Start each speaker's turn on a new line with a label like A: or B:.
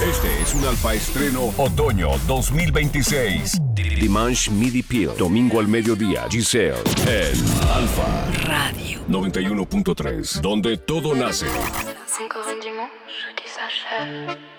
A: Este es un Alfa Estreno Otoño 2026. Dimanche Midi Peel. Domingo al mediodía. Giselle. En Alfa
B: Radio
A: 91.3. Donde todo nace.
B: C'est encore un dimanche qui s'achève.